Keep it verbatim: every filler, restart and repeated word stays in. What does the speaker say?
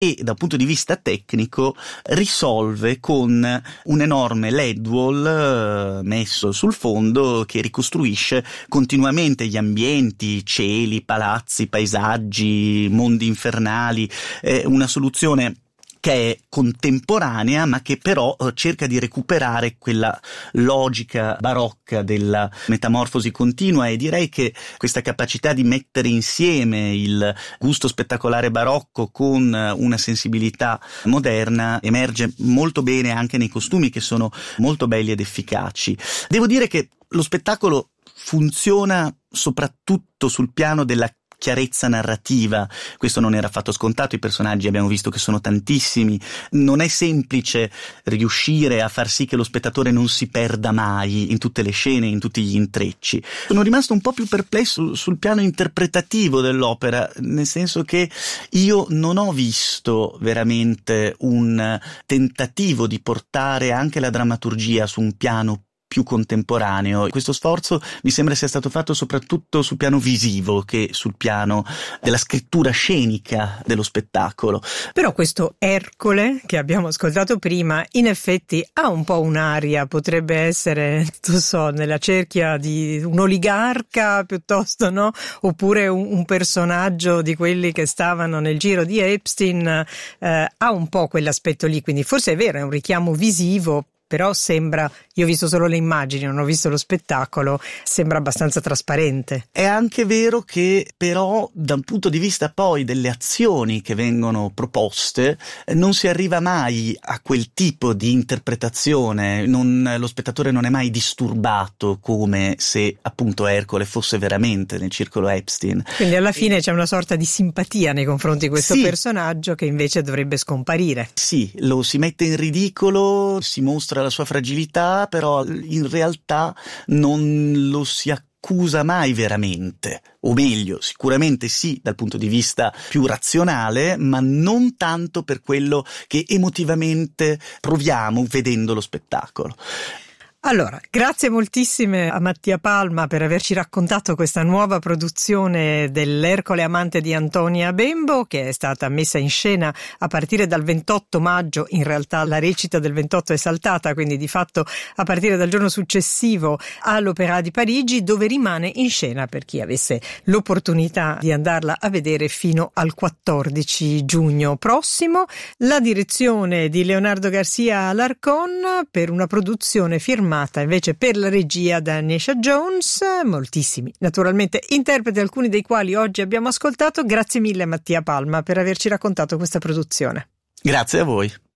e dal punto di vista tecnico risolve con un enorme L E D wall eh, messo sul fondo che ricostruisce continuamente gli ambienti, cieli, palazzi, paesaggi, mondi infernali, è una soluzione che è contemporanea ma che però cerca di recuperare quella logica barocca della metamorfosi continua, e direi che questa capacità di mettere insieme il gusto spettacolare barocco con una sensibilità moderna emerge molto bene anche nei costumi, che sono molto belli ed efficaci. Devo dire che lo spettacolo funziona soprattutto sul piano della chiarezza narrativa. Questo non era affatto scontato, i personaggi abbiamo visto che sono tantissimi, non è semplice riuscire a far sì che lo spettatore non si perda mai in tutte le scene, in tutti gli intrecci. Sono rimasto un po' più perplesso sul piano interpretativo dell'opera, nel senso che io non ho visto veramente un tentativo di portare anche la drammaturgia su un piano più contemporaneo. Questo sforzo mi sembra sia stato fatto soprattutto sul piano visivo che sul piano della scrittura scenica dello spettacolo. Però questo Ercole che abbiamo ascoltato prima in effetti ha un po' un'aria, potrebbe essere, non so, nella cerchia di un oligarca piuttosto, no? Oppure un, un personaggio di quelli che stavano nel giro di Epstein, eh, ha un po' quell'aspetto lì, quindi forse è vero, è un richiamo visivo, però sembra, io ho visto solo le immagini, non ho visto lo spettacolo, sembra abbastanza trasparente. È anche vero che però da un punto di vista poi delle azioni che vengono proposte non si arriva mai a quel tipo di interpretazione, non, lo spettatore non è mai disturbato come se appunto Ercole fosse veramente nel circolo Epstein. Quindi alla fine c'è una sorta di simpatia nei confronti di questo sì. personaggio che invece dovrebbe scomparire. Sì, lo si mette in ridicolo, si mostra la sua fragilità, però in realtà non lo si accusa mai veramente, o meglio, sicuramente sì dal punto di vista più razionale, ma non tanto per quello che emotivamente proviamo vedendo lo spettacolo. Allora, grazie moltissime a Mattia Palma per averci raccontato questa nuova produzione dell'Ercole amante di Antonia Bembo, che è stata messa in scena a partire dal ventotto maggio. In realtà la recita del ventotto è saltata, quindi di fatto a partire dal giorno successivo all'Opéra di Parigi, dove rimane in scena per chi avesse l'opportunità di andarla a vedere fino al quattordici giugno prossimo. La direzione di Leonardo Garcia Alarcón per una produzione firmata invece per la regia da Nesha Jones, moltissimi naturalmente interpreti, alcuni dei quali oggi abbiamo ascoltato. Grazie mille a Mattia Palma per averci raccontato questa produzione. Grazie a voi.